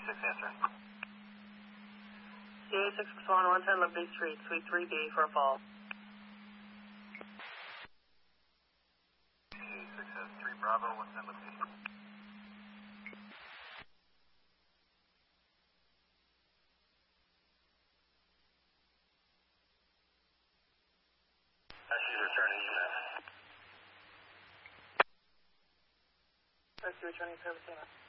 answer. CA661, 110 Liberty Street, Suite 3B for a fall. CA6 has 3 Bravo, 110 Liberty Street. She's returning EMS. Rescue returning service EMS.